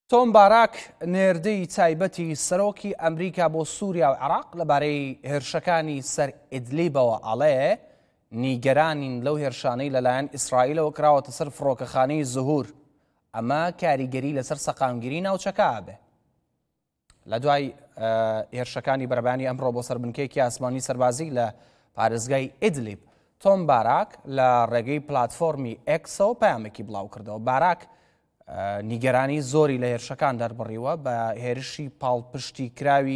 تۆم باراک نێردەی تایبەتی سەرۆکی ئەمریکا بۆ سووریا و عێراق لەبارەی هێرشەکانی سەر ئیدلیبەوە ئەڵێ نیگەرانین لەو هێرشانەی لەلایەن ئیسرائیلەوە کراوەتە سەر فڕۆکەخانەی زوهور. ئەمە کاریگەری لەسەر سەقامگیری ناوچەکە ئابێ. لە دوای هێرشەکانی بەرەبانی ئەمڕۆ بۆ سەربنکەیەکی ئاسمانی سەربازی لە پارێزگای ئیدلیب، تۆم باراک لە ڕێگەی پلاتفۆرمی ئێکسەوە پەیامێکی بڵاو کردەوە. باراک نیگەرانی زۆری لە هێرشەکان دەربڕیوە بە هێرشی پاڵپشتی کراوی